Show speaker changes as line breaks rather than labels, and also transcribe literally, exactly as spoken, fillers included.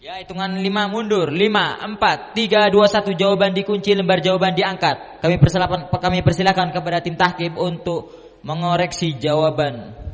Ya, hitungan lima mundur. Lima, empat, tiga, dua, satu. Jawaban dikunci, lembar jawaban diangkat. Kami persilakan, kami persilakan kepada tim tahkim untuk mengoreksi jawaban.